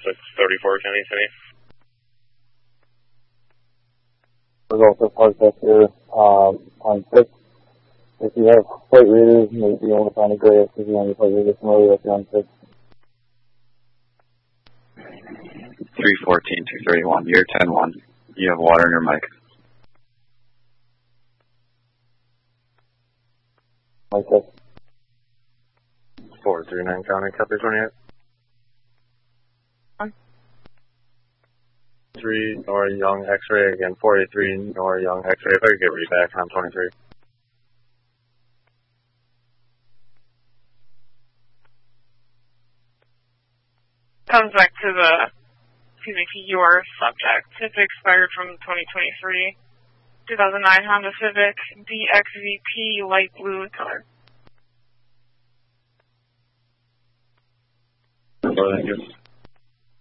634 County City. There's also park sector on 6. If you have plate readers, you may be able to find a gray SUV on your plate reader familiar with on 6. 314-231, you're 10-1. You have water in your mic. Mic check. 439 County, copy 28. 3 Nora Young X-ray, again 483 Nora Young X-ray. If I could get read back on 23. Comes back to your subject. It expired from 2023. 2009 Honda Civic DXVP light blue color. Thank you.